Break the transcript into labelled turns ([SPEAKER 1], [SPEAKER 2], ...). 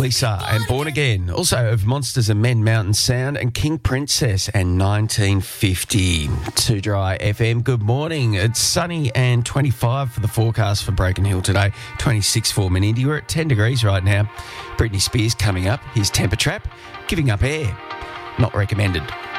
[SPEAKER 1] Lisa and Born Again. Also of Monsters and Men, Mountain Sound and King Princess and 1950. Too Dry FM, good morning. It's sunny and 25 for the forecast for Broken Hill today. 26 for Menindee. We're at 10 degrees right now. Britney Spears coming up. Here's Temper Trap. Giving Up Air. Not recommended.